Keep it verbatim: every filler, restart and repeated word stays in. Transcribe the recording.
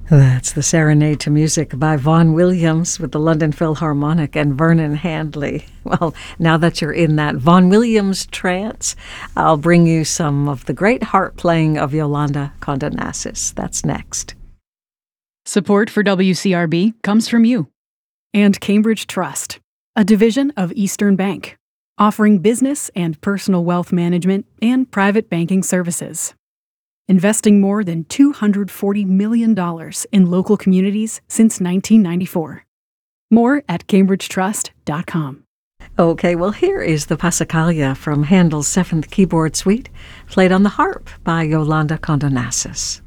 That's the Serenade to Music by Vaughan Williams with the London Philharmonic and Vernon Handley. Well, now that you're in that Vaughan Williams trance, I'll bring you some of the great harp playing of Yolanda Condonassis. That's next. Support for W C R B comes from you. And Cambridge Trust, a division of Eastern Bank, offering business and personal wealth management and private banking services. Investing more than two hundred forty million dollars in local communities since nineteen ninety-four. More at cambridge trust dot com. Okay, well, here is the Passacaglia from Handel's Seventh Keyboard Suite, played on the harp by Yolanda Condonassis.